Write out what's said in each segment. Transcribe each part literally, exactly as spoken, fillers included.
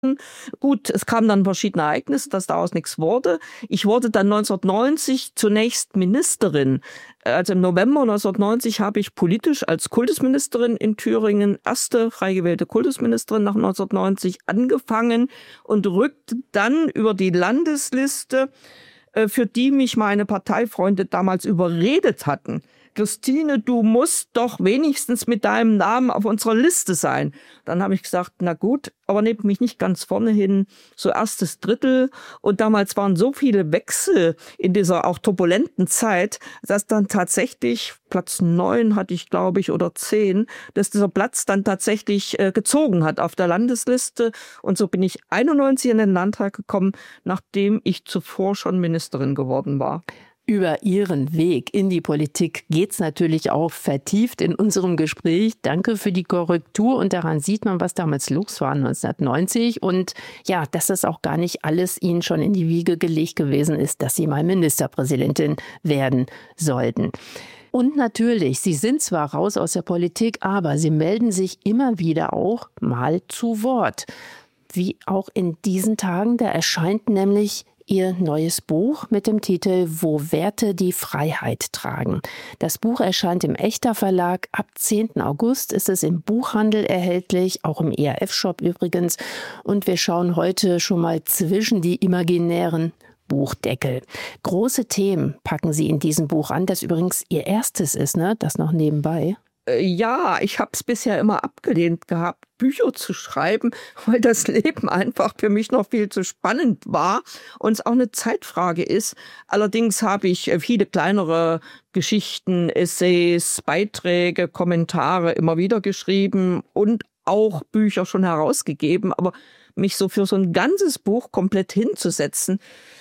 Gut, es kamen dann verschiedene Ereignisse, dass daraus nichts wurde. Ich wurde dann neunzehnhundertneunzig zunächst Ministerin. Also im November neunzehnhundertneunzig habe ich politisch als Kultusministerin in Thüringen, erste frei gewählte Kultusministerin nach neunzehnhundertneunzig, angefangen und rückte dann über die Landesliste, für die mich meine Parteifreunde damals überredet hatten. Christine, du musst doch wenigstens mit deinem Namen auf unserer Liste sein. Dann habe ich gesagt, na gut, aber nehmt mich nicht ganz vorne hin, so erstes Drittel. Und damals waren so viele Wechsel in dieser auch turbulenten Zeit, dass dann tatsächlich Platz neun hatte ich, glaube ich, oder zehn, dass dieser Platz dann tatsächlich äh, gezogen hat auf der Landesliste. Und so bin ich einundneunzig in den Landtag gekommen, nachdem ich zuvor schon Ministerin geworden war. Über Ihren Weg in die Politik geht's natürlich auch vertieft in unserem Gespräch. Danke für die Korrektur. Und daran sieht man, was damals los war neunzehnhundertneunzig. Und ja, dass das auch gar nicht alles Ihnen schon in die Wiege gelegt gewesen ist, dass Sie mal Ministerpräsidentin werden sollten. Und natürlich, Sie sind zwar raus aus der Politik, aber Sie melden sich immer wieder auch mal zu Wort. Wie auch in diesen Tagen, da erscheint nämlich Ihr neues Buch mit dem Titel »Wo Werte die Freiheit tragen«. Das Buch erscheint im Echter Verlag. Ab zehnten August ist es im Buchhandel erhältlich, auch im E R F-Shop übrigens. Und wir schauen heute schon mal zwischen die imaginären Buchdeckel. Große Themen packen Sie in diesem Buch an, das übrigens Ihr erstes ist, ne? Das noch nebenbei. Ja, ich habe es bisher immer abgelehnt gehabt, Bücher zu schreiben, weil das Leben einfach für mich noch viel zu spannend war und es auch eine Zeitfrage ist. Allerdings habe ich viele kleinere Geschichten, Essays, Beiträge, Kommentare immer wieder geschrieben und auch Bücher schon herausgegeben. Aber mich so für so ein ganzes Buch komplett hinzusetzen,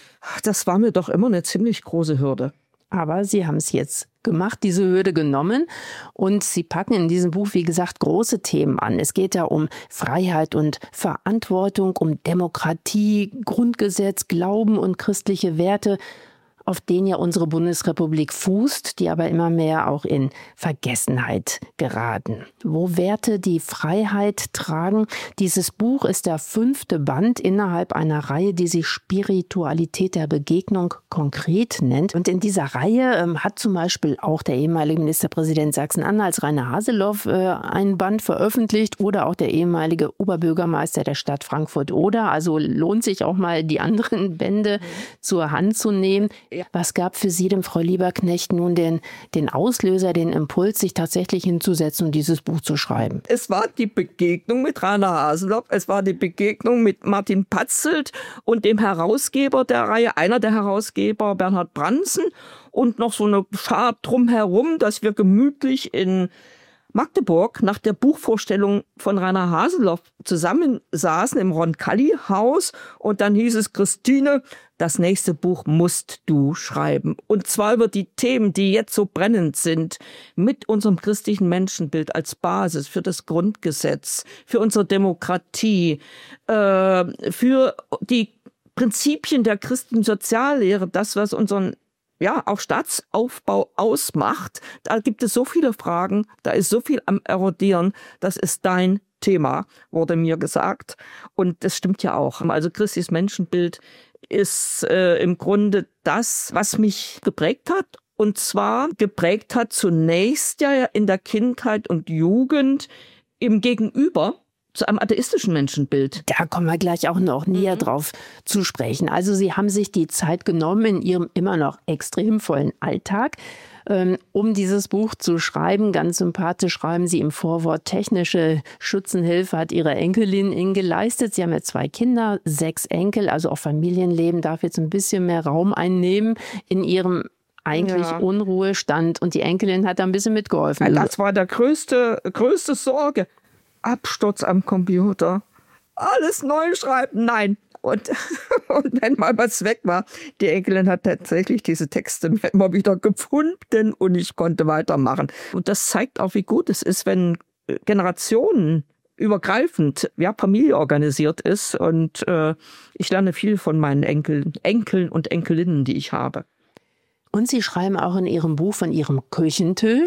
das war mir doch immer eine ziemlich große Hürde. Aber Sie haben es jetzt gemacht, diese Hürde genommen, und Sie packen in diesem Buch, wie gesagt, große Themen an. Es geht da um Freiheit und Verantwortung, um Demokratie, Grundgesetz, Glauben und christliche Werte, auf denen ja unsere Bundesrepublik fußt, die aber immer mehr auch in Vergessenheit geraten. Wo Werte die Freiheit tragen. Dieses Buch ist der fünfte Band innerhalb einer Reihe, die sich Spiritualität der Begegnung konkret nennt. Und in dieser Reihe ähm, hat zum Beispiel auch der ehemalige Ministerpräsident Sachsen-Anhalts, Rainer Haseloff, äh, einen Band veröffentlicht oder auch der ehemalige Oberbürgermeister der Stadt Frankfurt-Oder. Also lohnt sich auch mal, die anderen Bände mhm. zur Hand zu nehmen. Was gab für Sie, dem Frau Lieberknecht, nun den, den Auslöser, den Impuls, sich tatsächlich hinzusetzen und dieses Buch zu schreiben? Es war die Begegnung mit Rainer Haseloff, es war die Begegnung mit Martin Patzelt und dem Herausgeber der Reihe, einer der Herausgeber, Bernhard Brantzen, und noch so eine Schar drumherum, dass wir gemütlich in Magdeburg nach der Buchvorstellung von Rainer Haseloff zusammensaßen im Roncalli-Haus, und dann hieß es: Christine, das nächste Buch musst du schreiben. Und zwar über die Themen, die jetzt so brennend sind, mit unserem christlichen Menschenbild als Basis für das Grundgesetz, für unsere Demokratie, äh, für die Prinzipien der christlichen Soziallehre, das, was unseren ja, auch Staatsaufbau ausmacht. Da gibt es so viele Fragen, da ist so viel am Erodieren. Das ist dein Thema, wurde mir gesagt. Und das stimmt ja auch. Also christliches Menschenbild ist äh, im Grunde das, was mich geprägt hat. Und zwar geprägt hat zunächst ja in der Kindheit und Jugend im Gegenüber zu einem atheistischen Menschenbild. Da kommen wir gleich auch noch näher mhm. drauf zu sprechen. Also Sie haben sich die Zeit genommen in Ihrem immer noch extrem vollen Alltag, ähm, um dieses Buch zu schreiben. Ganz sympathisch schreiben Sie im Vorwort: Technische Schützenhilfe hat Ihre Enkelin Ihnen geleistet. Sie haben ja zwei Kinder, sechs Enkel, also auch Familienleben darf jetzt ein bisschen mehr Raum einnehmen in Ihrem eigentlich ja. Unruhestand. Und die Enkelin hat da ein bisschen mitgeholfen. Das war der größte, größte Sorge. Absturz am Computer, alles neu schreiben, nein. Und, und wenn mal was weg war, die Enkelin hat tatsächlich diese Texte mir immer wieder gefunden und ich konnte weitermachen. Und das zeigt auch, wie gut es ist, wenn Generationen übergreifend, ja, Familie organisiert ist. Und äh, ich lerne viel von meinen Enkeln, Enkeln und Enkelinnen, die ich habe. Und Sie schreiben auch in Ihrem Buch von Ihrem Küchentisch,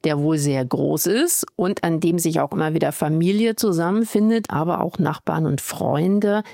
der wohl sehr groß ist und an dem sich auch immer wieder Familie zusammenfindet, aber auch Nachbarn und Freunde.